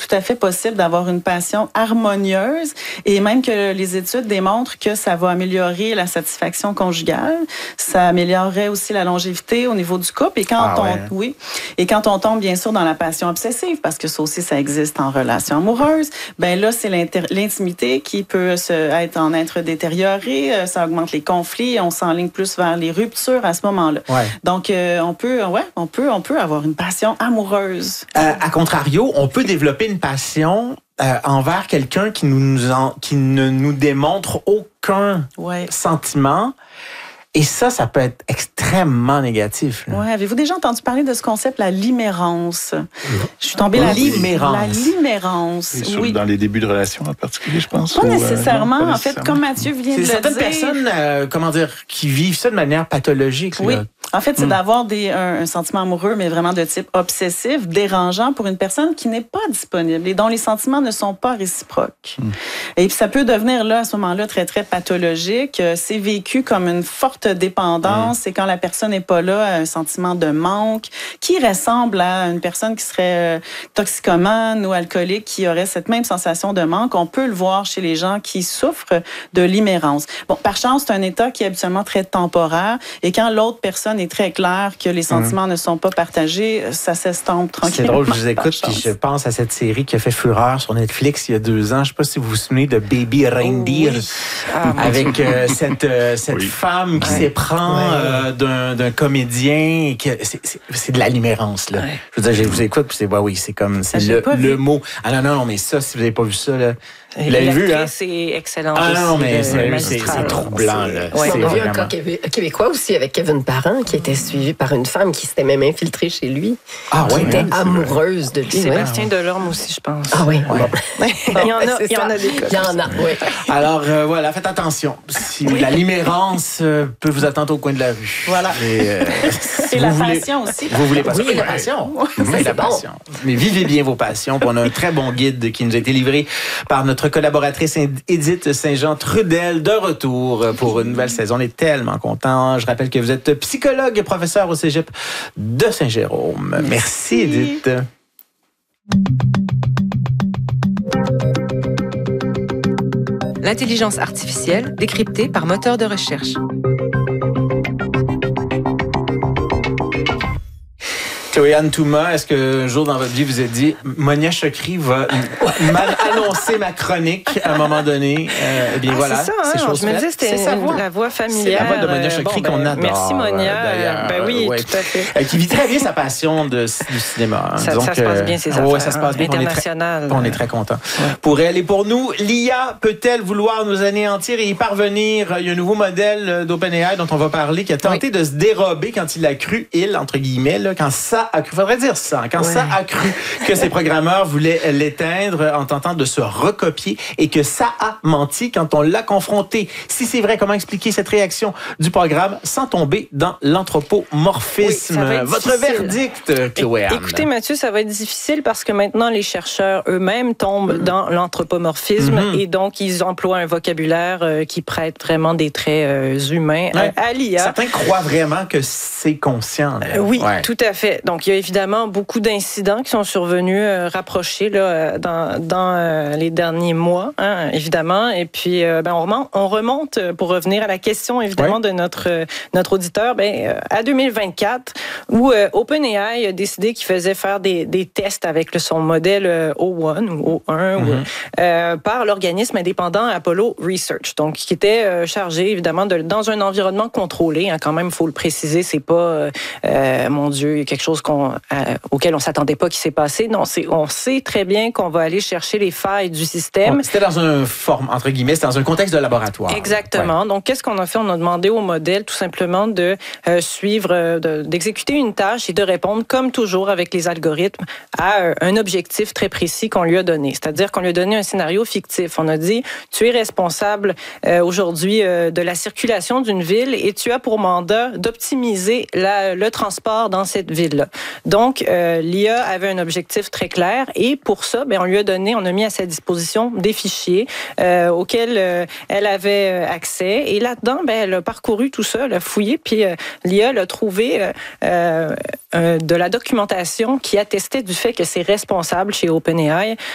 tout à fait possible d'avoir une passion harmonieuse et même que les études démontrent que ça va améliorer la satisfaction conjugale. Ça améliorerait aussi la longévité au niveau du couple. Et quand on tombe bien sûr dans la passion obsessive, parce que ça aussi, ça existe en relation amoureuse, ben là, c'est l'intimité qui peut être détériorée. Ça augmente les conflits. On s'enligne plus vers les ruptures à ce moment-là. Ouais. Donc, on peut avoir une passion amoureuse. À contrario, on peut développer une passion envers quelqu'un qui ne nous démontre aucun sentiment. Et ça peut être extrêmement négatif. Oui, avez-vous déjà entendu parler de ce concept, la limérance? Je suis tombée la limérance. Oui. Dans les débuts de relation en particulier, je pense. Pas nécessairement. En fait, comme Mathieu vient de le dire. C'est certaines personnes, qui vivent ça de manière pathologique. Oui. Là. En fait, c'est d'avoir un sentiment amoureux, mais vraiment de type obsessif, dérangeant pour une personne qui n'est pas disponible et dont les sentiments ne sont pas réciproques. Et puis, ça peut devenir, là, à ce moment-là, très, très pathologique. C'est vécu comme une forte dépendance. Et quand la personne n'est pas là, un sentiment de manque qui ressemble à une personne qui serait toxicomane ou alcoolique, qui aurait cette même sensation de manque. On peut le voir chez les gens qui souffrent de limérance. Bon, par chance, c'est un état qui est habituellement très temporaire. Et quand l'autre personne est très claire que les sentiments ne sont pas partagés, ça s'estompe tranquillement. C'est drôle, je vous écoute puis je pense à cette série qui a fait fureur sur Netflix il y a 2 ans. Je ne sais pas si vous vous souvenez de Baby Reindeer avec cette femme qui s'éprend d'un comédien. C'est de la limérance, là. Ouais. Je veux dire, je vous écoute puis c'est le mot. Ah non, mais ça, si vous n'avez pas vu ça, là. Vous l'avez vu, hein? C'est excellent. Ah non, mais c'est troublant, là. Ouais. On a vu un cas québécois aussi avec Kevin Parent qui était suivi par une femme qui s'était même infiltrée chez lui. Qui était amoureuse de lui. Sébastien Delorme aussi, je pense. Ah oui. Ouais. Il y en a des cas. Il y en a, oui. Alors, voilà, faites attention. Si la limérance peut vous attendre au coin de la rue. Voilà. Et la passion aussi. Vous voulez pas ça? Oui, la passion. La passion. Mais vivez bien vos passions. On a un très bon guide qui nous a été livré par notre collaboratrice Édith Saint-Jean-Trudel, de retour pour une nouvelle saison. On est tellement contents. Je rappelle que vous êtes psychologue et professeur au Cégep de Saint-Jérôme. Merci Édith. L'intelligence artificielle décryptée par moteur de recherche. Chloé-Anne Touma, est-ce qu'un jour dans votre vie vous êtes dit Monia Chokri va annoncer ma chronique à un moment donné? Eh bien voilà, c'est ça, c'est chose je me disais c'était la voix familière. C'est la voix de Monia Chokri qu'on adore. Merci Monia. Ben oui, tout à fait. Qui vit très bien sa passion du cinéma. Ça se passe bien ses affaires. Oui, ça se passe bien. International. On est très contents. Pour elle et pour nous, l'IA peut-elle vouloir nous anéantir et y parvenir? Il y a un nouveau modèle d'OpenAI dont on va parler qui a tenté de se dérober quand il a cru, entre guillemets, là, quand ça a cru, faudrait dire ça, quand ça a cru que ses programmeurs voulaient l'éteindre en tentant de se recopier et que ça a menti quand on l'a confronté. Si c'est vrai, comment expliquer cette réaction du programme sans tomber dans l'anthropomorphisme? Votre verdict, Chloé Anne. Écoutez, Mathieu, ça va être difficile parce que maintenant, les chercheurs eux-mêmes tombent dans l'anthropomorphisme et donc ils emploient un vocabulaire qui prête vraiment des traits humains à l'IA. Certains croient vraiment que c'est conscient. Oui, tout à fait. Donc, il y a évidemment beaucoup d'incidents qui sont survenus rapprochés là, dans les derniers mois, évidemment. Et puis, on remonte, pour revenir à la question, évidemment, de notre auditeur, à 2024, où OpenAI a décidé qu'il faisait faire des tests avec son modèle O1 ou O1 par l'organisme indépendant Apollo Research, donc qui était chargé, évidemment, dans un environnement contrôlé. Quand même, il faut le préciser, c'est pas, mon Dieu, quelque chose auquel on s'attendait pas qui s'est passé. Non, on sait très bien qu'on va aller chercher les failles du système. C'était dans entre guillemets, c'était dans un contexte de laboratoire. Exactement. Donc, qu'est-ce qu'on a fait? On a demandé au modèle, tout simplement, de suivre, d'exécuter une tâche et de répondre, comme toujours avec les algorithmes, à un objectif très précis qu'on lui a donné. C'est-à-dire qu'on lui a donné un scénario fictif. On a dit, tu es responsable aujourd'hui de la circulation d'une ville et tu as pour mandat d'optimiser le transport dans cette ville-là. Donc, l'IA avait un objectif très clair et pour ça, on a mis à sa disposition des fichiers auxquels elle avait accès et là-dedans, elle a parcouru tout ça, elle a fouillé, puis l'IA a trouvé de la documentation qui attestait du fait que ses responsables chez OpenAI